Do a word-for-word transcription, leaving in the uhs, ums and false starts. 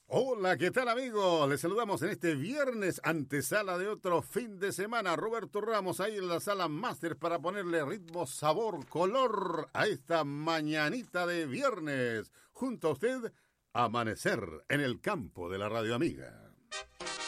Hola, ¿qué tal amigos? Les saludamos en este viernes, antesala de otro fin de semana. Roberto Ramos ahí en la sala máster para ponerle ritmo, sabor, color a esta mañanita de viernes. Junto a usted, amanecer en el campo de la radio amiga.